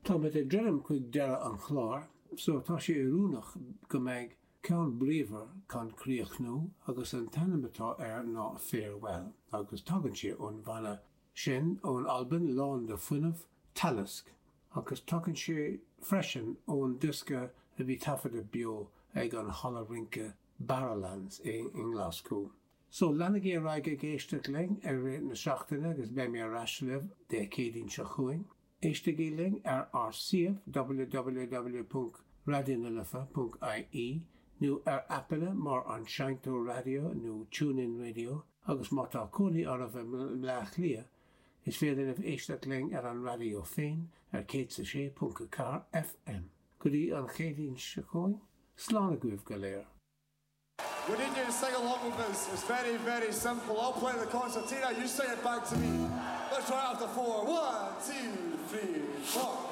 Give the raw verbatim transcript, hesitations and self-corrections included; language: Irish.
Tá met é drim chuig deire an chláir, so tá sé iúnach go méid ceann bríomhar can críochnú agus an tanimetá ar ná Farewell, agus tugann sé ón bhaile sin ón Alban lán de fuinmh Talasc, agus tugann sé freisin ón disca a bhí tafada bio ag an Hollarinke Barrowlands é in Glasgow. So lena gé raige géisteach ling ar réit na seachtaine agus bé mé raslih de cédín se chuing. Éiste gé ling ar ar siomh w w w punt radio na lifa punt I E nu ar Apple mar an Shanto Radio nu TuneIn Radio agus mátá cónaí ar a bheith mleach lia is féidir ah éisteach ling ar an radio féin ar cé sa sé punt car F M. Go dtí an chédín se chuing, sláán a gcuibh go léir. We need you to sing along with us. It's very, very simple. I'll play the concertina, you sing it back to me. Let's try after four. One, two, three, four.